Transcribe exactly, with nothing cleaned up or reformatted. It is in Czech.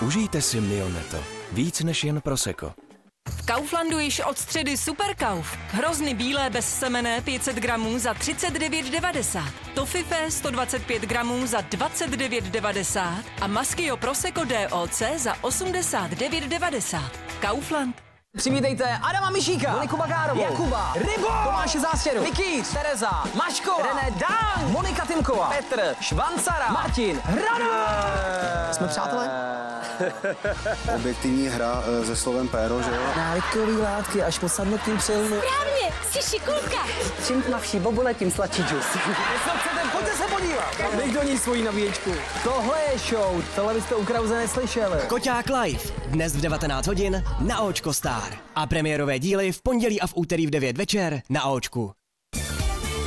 Užijte si Mioneto. Víc než jen prosecco. V Kauflandu již od středy Superkauf. Hrozny bílé bez semene pět set gramů za třicet devět devadesát. Toffifé sto dvacet pět gramů za dvacet devět devadesát. A Maschio Prosecco D O C za osmdesát devět devadesát. Kaufland. Přivítejte Adama Mišíka, Moniku Bagárovou, Jakuba, Rybo, Tomáše Zástěru, Mikýř, Tereza, Maško, René Dang, Monika Tymková, Petr, Švancara, Martin, Hrana. Jsme přátelé? Objektivní hra se slovem péro, že jo? Návykový látky až po sadnutím přilnu. Správně, jsi šikulka. Čím tmavší bobule, tím sladší džus. Co chcete, pojďte se podívat. Nech do ní svoji nabíječku. Tohle je show, tohle byste u Krause neslyšeli. Koťák live, dnes v devatenáct hodin na Očko Star. A premiérové díly v pondělí a v úterý v devět večer na Očku.